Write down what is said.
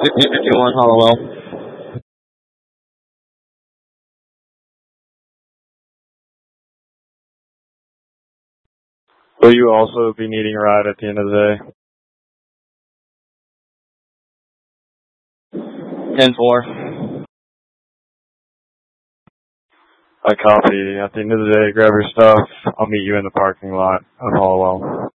51 Hollowell. Will you also be needing a ride at the end of the day? 10-4. I copy. At the end of the day, grab your stuff. I'll meet you in the parking lot of Hollowell.